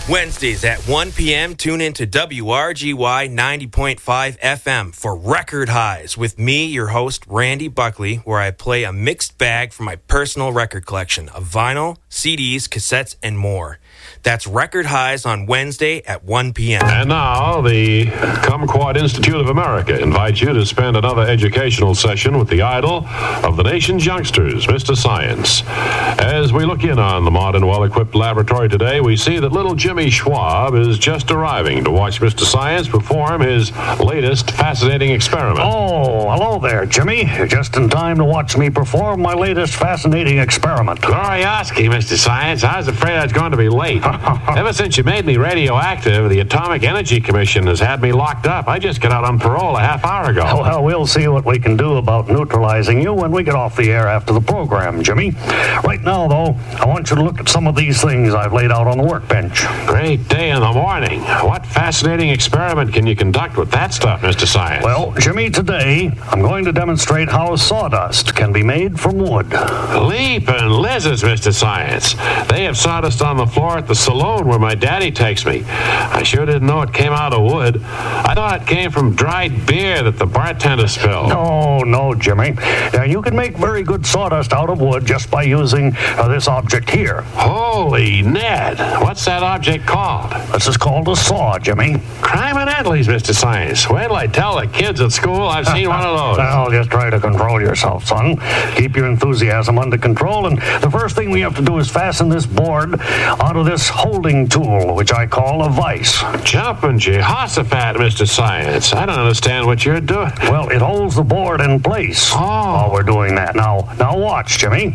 Wednesdays at 1 p.m., tune in to WRGY 90.5 FM for Record Highs with me, your host, Randy Buckley, where I play a mixed bag from my personal record collection of vinyl, CDs, cassettes, and more. That's Record Highs on Wednesday at 1 p.m. And now, the Kumquat Institute of America invites you to spend another educational session with the idol of the nation's youngsters, Mr. Science. As we look in on the modern, well-equipped laboratory today, we see that little Jimmy Schwab is just arriving to watch Mr. Science perform his latest fascinating experiment. Oh, hello there, Jimmy. You're just in time to watch me perform my latest fascinating experiment. Glorioski, Mr. Science. I was afraid I was going to be late. Ever since you made me radioactive, the Atomic Energy Commission has had me locked up. I just got out on parole a half hour ago. Well, we'll see what we can do about neutralizing you when we get off the air after the program, Jimmy. Right now, though, I want you to look at some of these things I've laid out on the workbench. Great day in the morning. What fascinating experiment can you conduct with that stuff, Mr. Science? Well, Jimmy, today I'm going to demonstrate how sawdust can be made from wood. Leaping lizards, Mr. Science. They have sawdust on the floor at the saloon where my daddy takes me. I sure didn't know it came out of wood. I thought it came from dried beer that the bartender spilled. No, Jimmy. Now, you can make very good sawdust out of wood just by using this object here. Holy Ned. What's that object called? This is called a saw, Jimmy. Criminalities, Mr. Science. Wait till I tell the kids at school I've seen one of those. Well, just try to control yourself, son. Keep your enthusiasm under control, and the first thing we have to do is fasten this board onto this holding tool, which I call a vise. Jumping Jehoshaphat, Mr. Science. I don't understand what you're doing. Well, it holds the board in place while we're doing that. Now watch, Jimmy.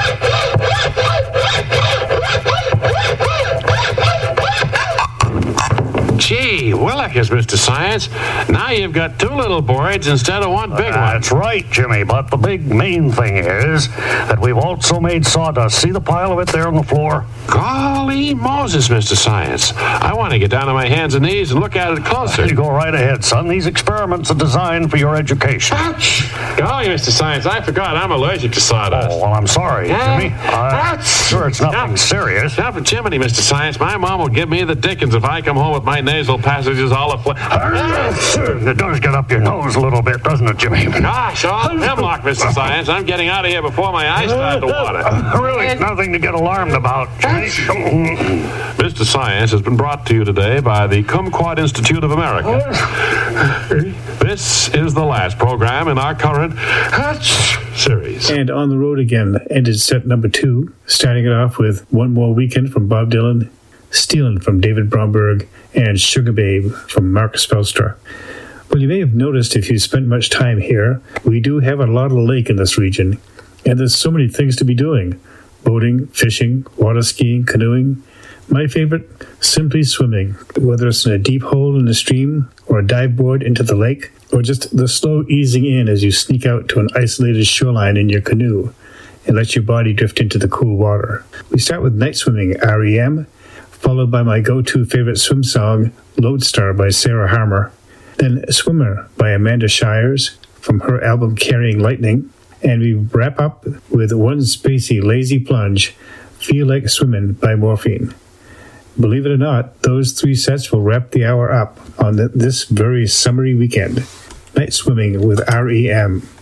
Gee, willikers, Mr. Science. Now you've got two little boards instead of one big one. That's right, Jimmy, but the big main thing is that we've also made sawdust. See the pile of it there on the floor? Golly Moses, Mr. Science. I want to get down on my hands and knees and look at it closer. You go right ahead, son. These experiments are designed for your education. Golly, Mr. Science, I forgot I'm allergic to sawdust. Oh, well, I'm sorry, Jimmy. Sure, it's nothing serious. Now for Jiminy, Mr. Science, my mom will give me the dickens if I come home with my nasal passages all aflame. It does get up your nose a little bit, doesn't it, Jimmy? Gosh, all hemlock, Mr. Science. I'm getting out of here before my eyes start to water. Really, nothing to get alarmed about, Jimmy. Mr. Science has been brought to you today by the Kumquat Institute of America. This is the last program in our current series. And On the Road Again ended set number 2, starting it off with One More Weekend from Bob Dylan, Stealin' from David Bromberg, and Sugar Babe from Marcus Felstra. Well, you may have noticed if you spent much time here, we do have a lot of lake in this region, and there's so many things to be doing. Boating, fishing, water skiing, canoeing. My favorite, simply swimming, whether it's in a deep hole in the stream or a dive board into the lake, or just the slow easing in as you sneak out to an isolated shoreline in your canoe and let your body drift into the cool water. We start with night swimming, REM, followed by my go-to favorite swim song, Lodestar by Sarah Harmer, then Swimmer by Amanda Shires from her album Carrying Lightning, and we wrap up with One Spacey Lazy Plunge, Feel Like Swimming by Morphine. Believe it or not, those 3 sets will wrap the hour up on this very summery weekend. Night swimming with REM.